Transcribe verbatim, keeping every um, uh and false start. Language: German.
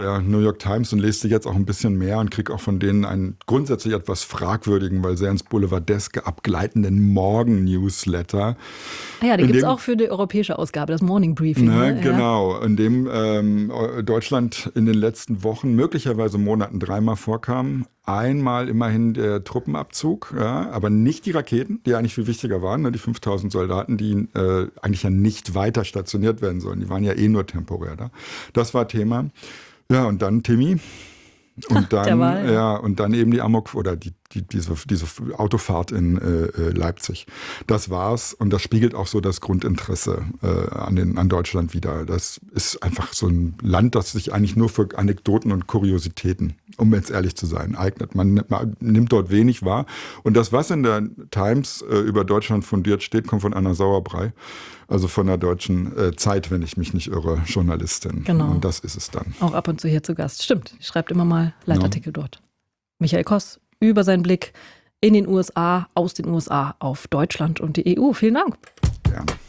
der New York Times und lese die jetzt auch ein bisschen mehr und kriege auch von denen einen grundsätzlich etwas fragwürdigen, weil sehr ins Boulevardeske abgleitenden Morgen-Newsletter. Ah ja, den in gibt es dem- auch für die europäische Ausgabe, das Morning Briefing. Ne, Ne? Ja. genau, in dem ähm, Deutschland in den letzten Wochen, möglicherweise Monaten dreimal vorkam. Einmal immerhin der Truppenabzug, ja, aber nicht die Raketen, die eigentlich viel wichtiger waren, ne, die fünftausend Soldaten, die äh, eigentlich ja nicht weiter stationiert werden sollen. Die waren ja eh nur temporär da. Das war Thema. Ja, und dann Timmy. Und dann, Wahl, ja. ja, und dann eben die Amok oder die, die, diese, diese Autofahrt in äh, Leipzig. Das war's und das spiegelt auch so das Grundinteresse äh, an, den, an Deutschland wider. Das ist einfach so ein Land, das sich eigentlich nur für Anekdoten und Kuriositäten, um jetzt ehrlich zu sein, eignet. Man, man nimmt dort wenig wahr. Und das, was in der Times äh, über Deutschland fundiert steht, kommt von Anna Sauerbrei. Also von der deutschen äh, Zeit, wenn ich mich nicht irre, Journalistin. Genau. Und das ist es dann. Auch ab und zu hier zu Gast. Stimmt, die schreibt immer mal Leitartikel ja. dort. Michael Koss über seinen Blick in den U S A, aus den U S A auf Deutschland und die E U. Vielen Dank. Gerne.